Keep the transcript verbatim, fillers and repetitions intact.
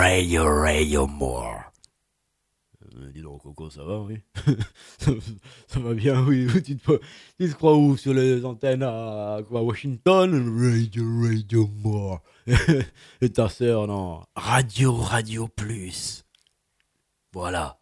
Radio, Radio More. Euh, dis donc, Coco, ça va, oui. ça, ça va bien, oui. Tu te, tu te crois où? Sur les antennes à, quoi, Washington? Radio, Radio More. Et ta sœur, non. Radio, Radio Plus. Voilà.